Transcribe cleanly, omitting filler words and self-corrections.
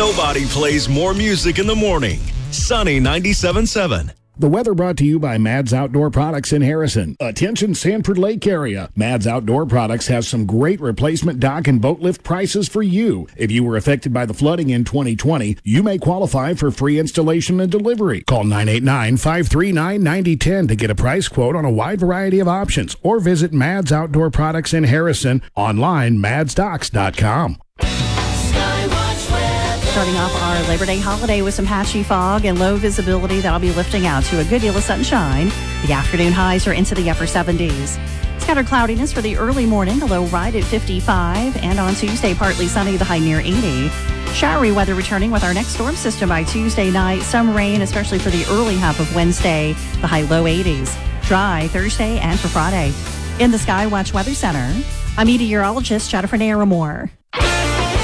Nobody plays more music in the morning. Sunny 97.7. The weather brought to you by Mads Outdoor Products in Harrison. Attention Sanford Lake area. Mads Outdoor Products has some great replacement dock and boat lift prices for you. If you were affected by the flooding in 2020, you may qualify for free installation and delivery. Call 989-539-9010 to get a price quote on a wide variety of options, or visit Mads Outdoor Products in Harrison online, madsdocks.com. Starting off our Labor Day holiday with some patchy fog and low visibility that'll be lifting out to a good deal of sunshine. The afternoon highs are into the upper 70s. Scattered cloudiness for the early morning, the low right at 55. And on Tuesday, partly sunny, the high near 80. Showery weather returning with our next storm system by Tuesday night. Some rain, especially for the early half of Wednesday, the high low 80s. Dry Thursday and for Friday. In the Skywatch Weather Center, I'm meteorologist Jennifer Naramore.